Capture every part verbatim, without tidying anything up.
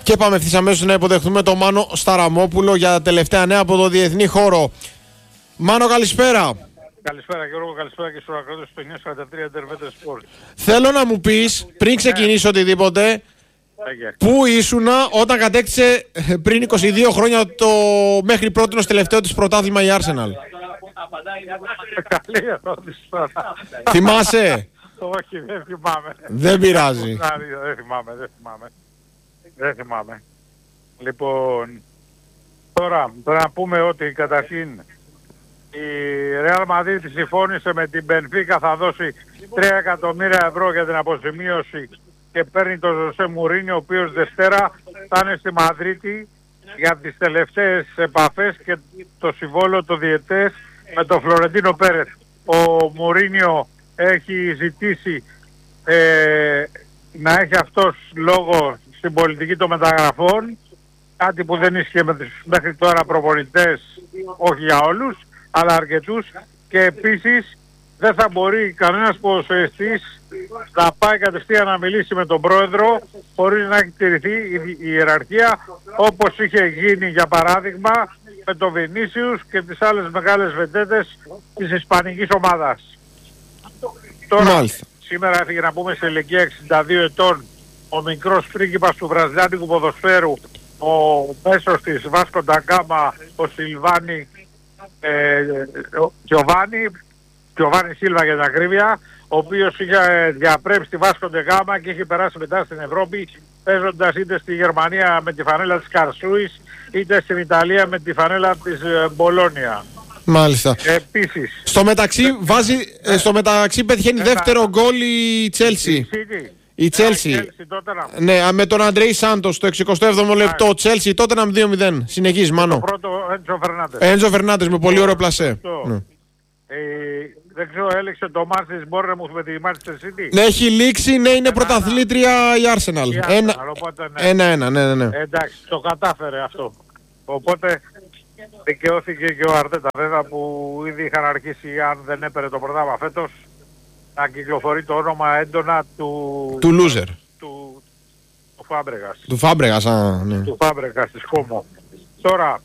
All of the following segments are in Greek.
Και πάμε ευθύς αμέσως να υποδεχτούμε τον Μάνο Σταραμόπουλο για τα τελευταία νέα από το διεθνή χώρο. Μάνο, καλησπέρα. Καλησπέρα Γιώργο, καλησπέρα και στους ακροατές του εννιά σαράντα τρία Interveter Sport. Θέλω να μου πεις, πριν ξεκινήσει οτιδήποτε, πού ήσουνα όταν κατέκτησε πριν είκοσι δύο χρόνια το μέχρι πρώτη ως τελευταίο της πρωτάθλημα η Arsenal? Καλή ερώτηση τώρα. Θυμάσαι? Όχι, δεν θυμάμαι. Δεν πειράζει. Δεν θυμάμαι, δεν θυμάμαι. Δεν θυμάμαι. Λοιπόν, τώρα, τώρα να πούμε ότι καταρχήν η Real Madrid συμφώνησε με την Benfica, θα δώσει τρία εκατομμύρια ευρώ για την αποζημίωση και παίρνει τον Ζωσέ Μουρίνιο, ο οποίος Δευτέρα θα είναι στη Μαδρίτη για τις τελευταίες επαφές και το συμβόλαιο το διετές με τον Φλωρεντίνο Πέρεθ. Ο Μουρίνιο έχει ζητήσει ε, να έχει αυτός λόγο στην πολιτική των μεταγραφών, κάτι που δεν ίσχυε με τους μέχρι τώρα προπονητές, όχι για όλους, αλλά αρκετούς, και επίσης δεν θα μπορεί κανένας ποδοσφαιριστής να πάει κατευθείαν να μιλήσει με τον πρόεδρο χωρίς να έχει τηρηθεί η ιεραρχία, όπως είχε γίνει για παράδειγμα με τον Βινίσιους και τις άλλες μεγάλες βεντέτες της ισπανικής ομάδας. Τώρα, Μάλιστα. σήμερα έφυγε να πούμε σε ηλικία εξήντα δύο ετών ο μικρός πρίγκιπας του βραζιλιάνικου ποδοσφαίρου, ο μέσος της Βάσκο ντα Γκάμα, ο Σιλβάνι ε, ο Γιωβάνι, Γιωβάνι Σίλβα για την ακρίβεια, ο οποίος είχε διαπρέψει τη Βάσκο ντα Γκάμα και είχε περάσει μετά στην Ευρώπη, παίζοντας είτε στη Γερμανία με τη φανέλα της Καρσούης, είτε στην Ιταλία με τη φανέλα της Μπολόνια. Μάλιστα. Επίσης, στο μεταξύ, βάζει, ε, στο μεταξύ πετυχαίνει ένα, δεύτερο γκολ η Τσέλσι. Η Τσέλσι. Ναι, με τον Αντρέι Σάντος στο εξηκοστό έβδομο λεπτό. Τσέλσι, τότε να δύο μηδέν. Συνεχίζει, Μάνο. Το πρώτο Έντζο Φερνάντες. Έντζο Φερνάντες με πολύ ωραίο πλασέ. Ναι. Ε, δεν ξέρω, έλεξε το μάτς της Μπόρνεμουθ με τη Manchester City. Ναι, έχει λήξει, ναι, είναι πρωταθλήτρια η Arsenal. Η Arsenal, Ένα, οπότε, ναι. ένα, ένα, ναι, ναι, ναι. Εντάξει, το κατάφερε αυτό. Οπότε δικαιώθηκε και ο Αρτέτα, βέβαια, που ήδη είχαν αρχίσει, αν δεν έπαιρνε το πρωτάθλημα φέτος, να κυκλοφορεί το όνομα έντονα του... Του loser. Του, του Φάμπρεγας. Του Φάμπρεγας, α, ναι. Του Φάμπρεγας της Κόμο. Τώρα,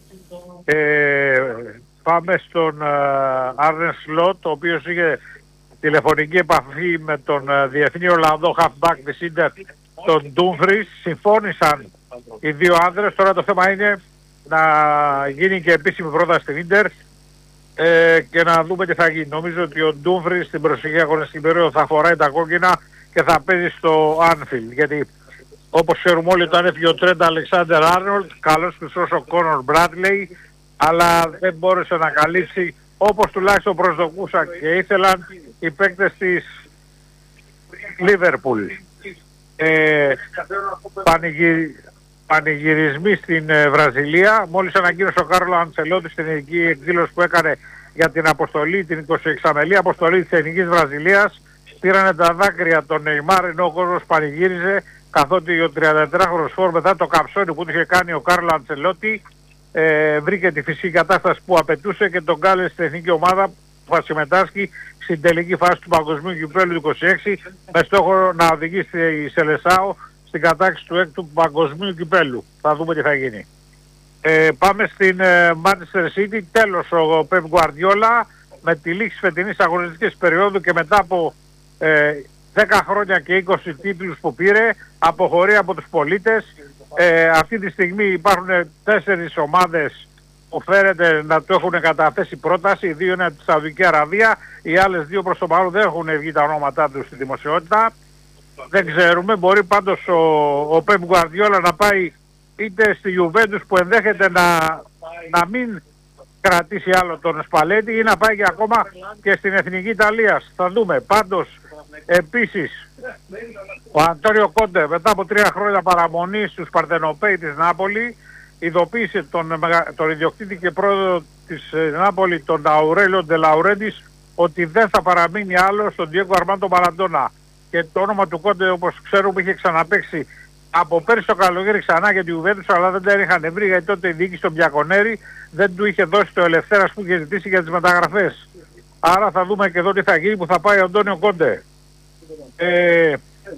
ε, πάμε στον Άρνε Σλότ, ο οποίος είχε τηλεφωνική επαφή με τον uh, διεθνή Ολλανδό halfback της Ίντερ, τον Ντούμφρις. Συμφώνησαν οι δύο άνδρες. Τώρα το θέμα είναι να γίνει και επίσημη πρόταση στην Ίντερ ε, και να δούμε τι θα γίνει. Νομίζω ότι ο Ντούμφρις στην προσεχή αγωνιστική περίοδο θα φοράει τα κόκκινα και θα παίζει στο Anfield, γιατί όπως ξέρουμε όλοι, όταν έφυγε ο Τρέντ Αλεξάντερ Άρνολντ, καλός χρυσός ο Κόνορ Μπράντλεϊ, αλλά δεν μπόρεσε να καλύψει όπως τουλάχιστον προσδοκούσαν και ήθελαν οι παίκτες της Λίβερπουλ. Ε, πανηγυρι... Πανηγυρισμοί στην ε, Βραζιλία. Μόλις ανακοίνωσε ο Κάρλο Αντσελότη στην ειδική εκδήλωση που έκανε για την αποστολή, την εικοσιεξάμελη αποστολή της Εθνικής Βραζιλίας, πήρανε τα δάκρυα τον Νεϊμάρ, ενώ ο κόσμος πανηγύριζε, καθότι ο τριαντατετράχρονος φορ μετά το καψόνι που του είχε κάνει ο Κάρλο Αντσελότη ε, βρήκε τη φυσική κατάσταση που απαιτούσε και τον κάλεσε στην εθνική ομάδα που θα συμμετάσχει στην τελική φάση του Παγκοσμίου Κυπέλλου του είκοσι έξι, με στόχο να οδηγήσει στη Σελεσάο στην κατάκτηση του έκτου Παγκοσμίου Κυπέλλου. Θα δούμε τι θα γίνει. Ε, πάμε στην ε, Manchester City. Τέλος ο Pep Guardiola, με τη λήξη φετινής αγωνιστικής περίοδου και μετά από ε, δέκα χρόνια και είκοσι τίτλους που πήρε, αποχωρεί από τους πολίτες. Ε, αυτή τη στιγμή υπάρχουν τέσσερις ομάδες που φέρεται να το έχουν καταθέσει πρόταση. Οι δύο είναι από τη Σαουδική Αραβία, οι άλλες δύο προς το παρόν δεν έχουν βγει τα ονόματά τους στη δημοσιότητα. Δεν ξέρουμε, μπορεί πάντως ο, ο Pep Guardiola να πάει είτε στη Juventus που ενδέχεται να, να μην κρατήσει άλλο τον Σπαλέτη, ή να πάει και ακόμα και στην Εθνική Ιταλίας. Θα δούμε. Πάντως επίσης ο Αντώνιο Κόντε μετά από τρία χρόνια παραμονή στους Παρτενοπαίοι της Νάπολη ειδοποίησε τον, τον ιδιοκτήτη και πρόεδρο της Νάπολη, τον Αουρέλιο Ντελαουρέντης, ότι δεν θα παραμείνει άλλο στον Διέγκο Αρμάντο Μαραντόνα. Και το όνομα του Κόντε, όπως ξέρουμε, είχε ξαναπαίξει από πέρσι το καλοκαίρι ξανά για τη Juventus, αλλά δεν τα είχαν βρει, γιατί τότε η διοίκηση των Μπιακονέρη δεν του είχε δώσει το ελευθέρας που είχε ζητήσει για τις μεταγραφές. Άρα θα δούμε και εδώ τι θα γίνει, που θα πάει ο Αντώνιο Κόντε. Ε,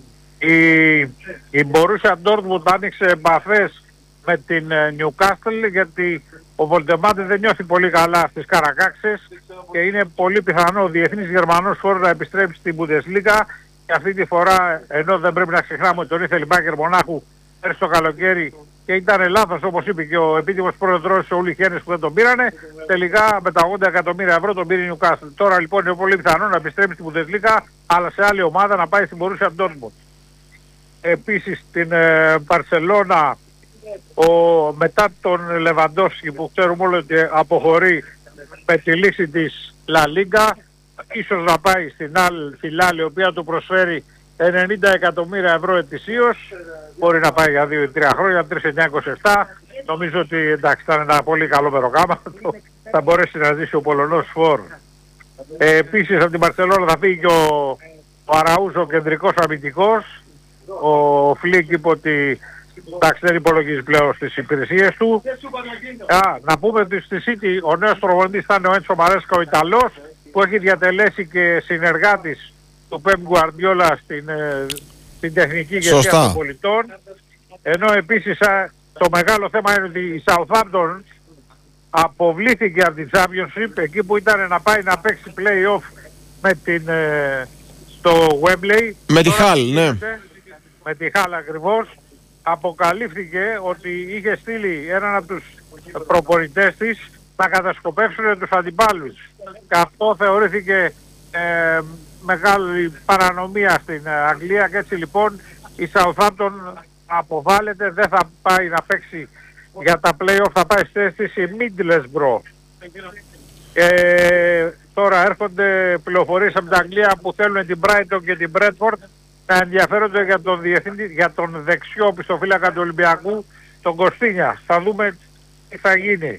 Η, η Borussia Dortmund άνοιξε επαφές με την Newcastle γιατί ο Βολτεμάντε δεν νιώθει πολύ καλά στις Καρακάξες και είναι πολύ πιθανό ο διεθνής Γερμανός φόρ να επιστρέψει στην Bundesliga και αυτή τη φορά, ενώ δεν πρέπει να ξεχνάμε ότι τον ήθελε η Μπάκερ Μονάχου πέρσι το καλοκαίρι και ήταν λάθος όπως είπε και ο επίτιμος πρόεδρος ο Ούλι Χένες που δεν τον πήρανε, τελικά με τα ογδόντα εκατομμύρια ευρώ τον πήρε η Newcastle. Τώρα λοιπόν είναι πολύ πιθανό να επιστρέψει στην Bundesliga αλλά σε άλλη ομάδα να πάει στην Borussia Dortmund. Επίσης στην Μπαρσελόνα ο, μετά τον Λεβαντόφσκι που ξέρουμε όλοι ότι αποχωρεί με τη λύση της La Liga, ίσως να πάει στην Al-Hilal η οποία του προσφέρει ενενήντα εκατομμύρια ευρώ ετησίως, μπορεί να πάει για δύο ή τρία χρόνια, τρία εννιά είκοσι επτά. Νομίζω ότι εντάξει ήταν ένα πολύ καλό μεροκάμα, θα μπορέσει να ζήσει ο Πολωνός φόρ. Ε, επίσης από την Μπαρσελόνα θα φύγει και ο, ο Αραούζο κεντρικός αμυντικός. Ο Φλικ είπε ότι εντάξει δεν υπολογίζει πλέον στις υπηρεσίες του. Α, να πούμε ότι στη City ο νέος προπονητής θα είναι ο Έντσο Μαρέσκα ο Ιταλός που έχει διατελέσει και συνεργάτης του Πεπ Γκουαρντιόλα στην, ε, στην τεχνική ηγεσία των πολιτών. Ενώ επίσης α, το μεγάλο θέμα είναι ότι η Southampton αποβλήθηκε από την Championship εκεί που ήταν να πάει να παίξει play-off με την, ε, στο Wembley. Με τη Χάλ, ναι. Με τη Χάλ ακριβώς. Αποκαλύφθηκε ότι είχε στείλει έναν από τους προπονητές της να κατασκοπεύσουν τους αντιπάλους. Και αυτό θεωρήθηκε ε, μεγάλη παρανομία στην Αγγλία και έτσι λοιπόν η Southampton αποβάλλεται, δεν θα πάει να παίξει για τα play-off, θα πάει στη θέση η Middlesbrough. Ε, τώρα έρχονται πληροφορίες από την Αγγλία που θέλουν την Brighton και την Bradford να ενδιαφέρονται για τον, διευθύντη, για τον δεξιό πιστοφύλακα του Ολυμπιακού, τον Κωστίνια. Θα δούμε τι θα γίνει.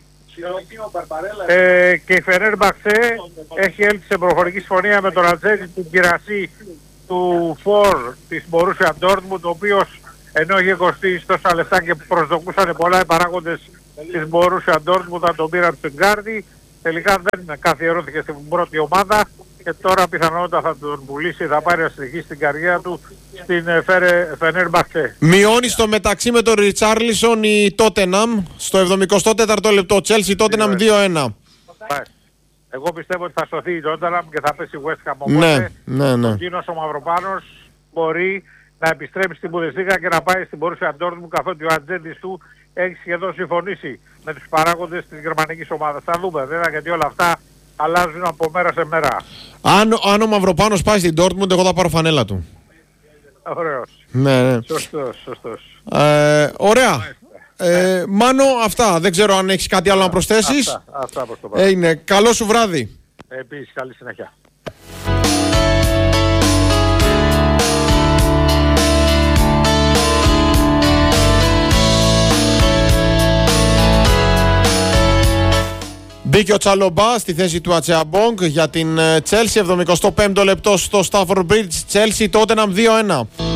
Ε, και η Φενέρμπαξε έχει έλθει σε προφορική συμφωνία με τον Ατζέτη την κυρασί του Φορ της Borussia Dortmund, ο οποίος ενώ είχε κοστίσει τόσα λεφτά και προσδοκούσαν πολλά οι παράγοντες της Borussia Dortmund να τον πήραν στην κάρτη, τελικά δεν καθιερώθηκε στην πρώτη ομάδα και τώρα πιθανότατα θα τον πουλήσει, θα πάρει να συνεχίσει την καριέρα του στην Φενέρμπαξε. Μειώνει στο μεταξύ με τον Ριτσάρλισον η Τότεναμ στο εβδομηκοστό τέταρτο λεπτό. Chelsea Τότεναμ δύο ένα. Εγώ πιστεύω ότι θα σωθεί η Τότεναμ και θα πέσει η West Ham. Οπότε ναι, ναι, ναι. ο Κίνος ο Μαυροπάνος μπορεί να επιστρέψει στην Bundesliga και να πάει στην Borussia Dortmund, καθότι ο ατζέντης του έχει σχεδόν συμφωνήσει με τους παράγοντες της γερμανικής ομάδας. Θα δούμε βέβαια γιατί όλα αυτά αλλάζουν από μέρα σε μέρα. Αν, αν ο Μαυροπάνος πάει στην Dortmund, εγώ θα πάρω φανέλα του. Ωραίος. Ναι, ναι. Σωστός, σωστός. Ε, ωραία. Ε, Μάνο, αυτά. Δεν ξέρω αν έχεις κάτι άλλο να προσθέσεις. Αυτά, αυτά προς το παρόν. Έγινε. Καλό σου βράδυ. Επίσης, καλή συνέχεια. Μπήκε ο Τσαλομπά στη θέση του Ατσεαμπόγκ για την Chelsea, εβδομηκοστό πέμπτο λεπτό στο Stafford Bridge. Chelsea Tottenham δύο ένα.